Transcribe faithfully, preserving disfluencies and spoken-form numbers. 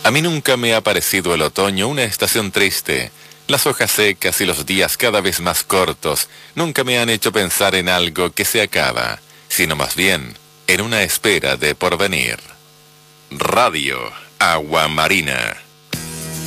A mí nunca me ha parecido el otoño una estación triste. Las hojas secas y los días cada vez más cortos nunca me han hecho pensar en algo que se acaba, sino más bien en una espera de porvenir. Radio Agua Marina.